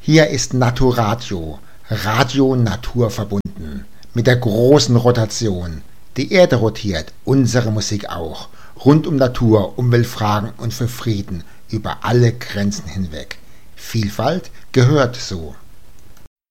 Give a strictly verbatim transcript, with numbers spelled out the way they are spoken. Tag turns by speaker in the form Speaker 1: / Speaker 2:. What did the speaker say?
Speaker 1: Hier ist Naturatio, Radio Natur verbunden, mit der großen Rotation. Die Erde rotiert, unsere Musik auch, rund um Natur, Umweltfragen und für Frieden, über alle Grenzen hinweg. Vielfalt gehört so.